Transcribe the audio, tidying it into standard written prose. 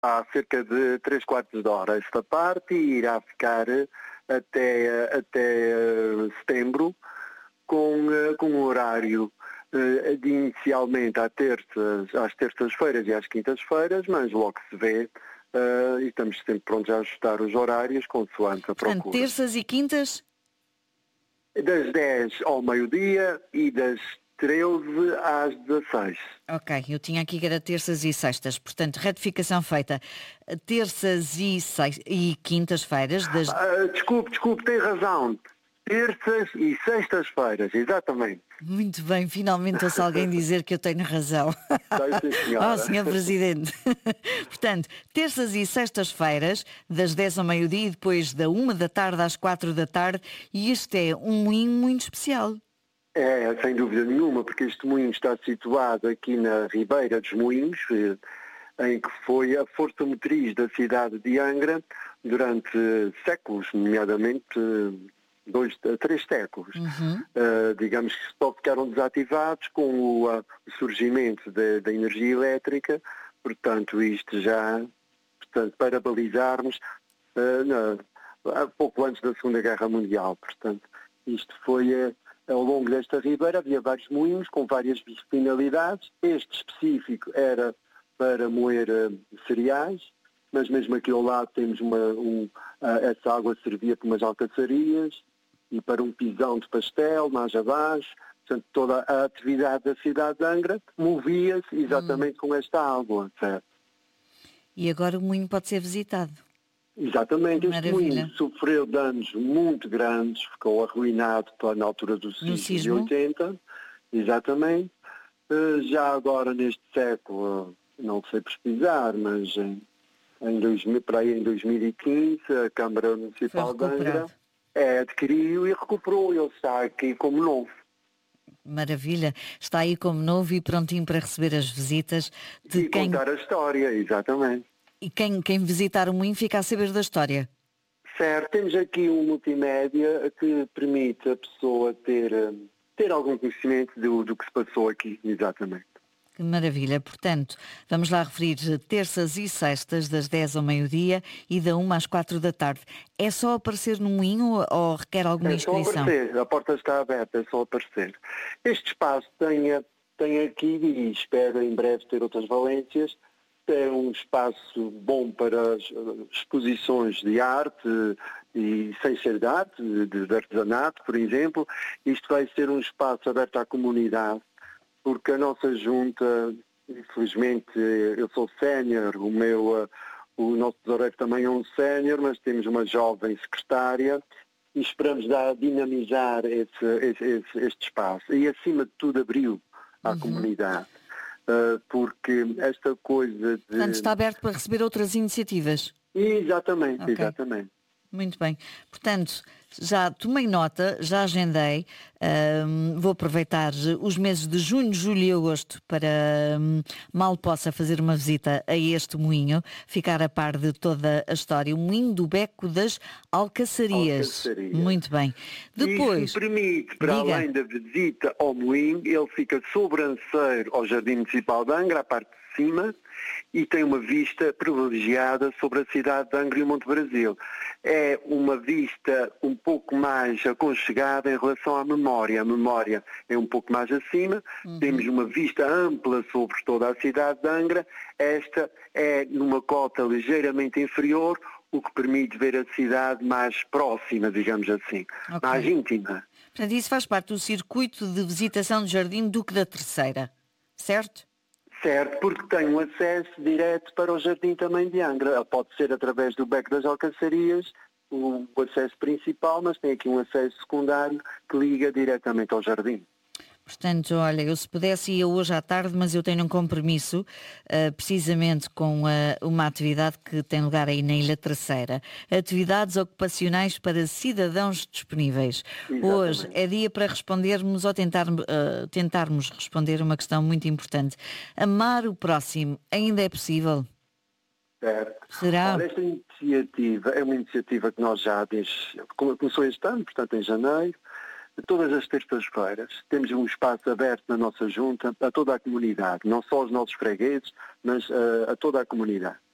há cerca de 3/4 de hora esta parte e irá ficar até setembro com um horário inicialmente às terças-feiras e às quintas-feiras, mas logo se vê e estamos sempre prontos a ajustar os horários consoante a procura. Portanto, terças e quintas? Das 10 ao meio-dia e das 13 às 16. Ok, eu tinha aqui que era terças e sextas, portanto, retificação feita. Terças e quintas-feiras das... Desculpe, tem razão. Terças e sextas-feiras, exatamente. Muito bem, finalmente ouço alguém dizer que eu tenho razão. Sim, senhora. Oh, Sr. Presidente. Portanto, terças e sextas-feiras, das 10 ao meio-dia e depois da 1 da tarde às 4 da tarde, e este é um moinho muito especial. É, sem dúvida nenhuma, porque este moinho está situado aqui na Ribeira dos Moinhos, em que foi a força motriz da cidade de Angra durante séculos, nomeadamente 2 a 3 séculos. Digamos que só ficaram desativados com o surgimento da energia elétrica, portanto isto já, para balizarmos pouco antes da Segunda Guerra Mundial. Portanto, isto foi ao longo desta ribeira, havia vários moinhos com várias finalidades. Este específico era para moer cereais, mas mesmo aqui ao lado temos essa água servia para umas alcaçarias e para um pisão de pastel, mais abaixo. Portanto, toda a atividade da cidade de Angra movia-se exatamente com esta água, certo? E agora o moinho pode ser visitado. Exatamente, este Maravilha. moinho sofreu danos muito grandes, ficou arruinado na altura do sismo de 80, exatamente. Já agora neste século, não sei pesquisar, mas em 2015 a Câmara Municipal de Angra adquiriu e recuperou, ele está aqui como novo. Maravilha, está aí como novo e prontinho para receber as visitas de contar a história, exatamente. E quem visitar o moinho fica a saber da história. Certo, temos aqui um multimédia que permite a pessoa ter algum conhecimento do que se passou aqui, exatamente. Que maravilha, portanto, vamos lá referir terças e sextas das 10 ao meio-dia e da 1 às 4 da tarde. É só aparecer no moinho ou requer alguma inscrição? É só aparecer, a porta está aberta, é só aparecer. Este espaço tem aqui, e espero em breve ter outras valências, é um espaço bom para exposições de arte e sem ser de arte, de artesanato, por exemplo. Isto vai ser um espaço aberto à comunidade, porque a nossa junta, infelizmente, eu sou sénior, o nosso tesoureiro também é um sénior, mas temos uma jovem secretária e esperamos dinamizar este espaço e, acima de tudo, abri-lo à comunidade. Porque esta coisa de... Portanto, está aberto para receber outras iniciativas. Exatamente, Okay. Exatamente. Muito bem. Portanto, já tomei nota, já agendei, vou aproveitar os meses de junho, julho e agosto para mal possa fazer uma visita a este moinho, ficar a par de toda a história. O moinho do Beco das Alcaçarias. Muito bem. Depois, isso permite, para além da visita ao moinho, ele fica sobranceiro ao Jardim Municipal de Angra, à parte de cima, e tem uma vista privilegiada sobre a cidade de Angra e o Monte Brasil. É uma vista um pouco mais aconchegada em relação à memória. A memória é um pouco mais acima, temos uma vista ampla sobre toda a cidade de Angra. Esta é numa cota ligeiramente inferior, o que permite ver a cidade mais próxima, digamos assim, mais íntima. Portanto, isso faz parte do circuito de visitação do Jardim Duque da Terceira, certo? Certo, porque tem um acesso direto para o Jardim também de Angra. Pode ser através do Beco das Alcaçarias, o acesso principal, mas tem aqui um acesso secundário que liga diretamente ao Jardim. Portanto, olha, eu se pudesse ia hoje à tarde, mas eu tenho um compromisso precisamente com uma atividade que tem lugar aí na Ilha Terceira. Atividades ocupacionais para cidadãos disponíveis. Exatamente. Hoje é dia para respondermos ou tentarmos responder uma questão muito importante. Amar o próximo ainda é possível? Certo. Será? Ora, esta iniciativa é uma iniciativa que nós já começou este ano, portanto em janeiro. Todas as terças-feiras temos um espaço aberto na nossa junta a toda a comunidade, não só aos nossos fregueses, mas a toda a comunidade.